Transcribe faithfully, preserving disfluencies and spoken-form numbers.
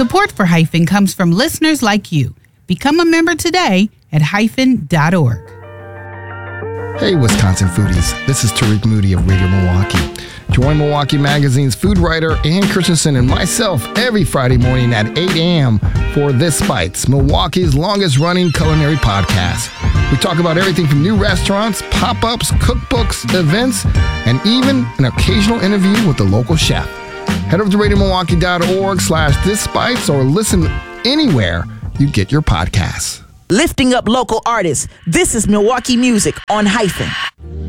Support for Hyphen comes from listeners like you. Become a member today at hyphen dot org. Hey, Wisconsin foodies. This is Tariq Moody of Radio Milwaukee. Join Milwaukee Magazine's food writer Ann Christensen and myself every Friday morning at eight a.m. for This Bites, Milwaukee's longest-running culinary podcast. We talk about everything from new restaurants, pop-ups, cookbooks, events, and even an occasional interview with the local chef. Head over to radio milwaukee dot org slash this bites or listen anywhere you get your podcasts. Lifting up local artists. This is Milwaukee Music on Hyphen.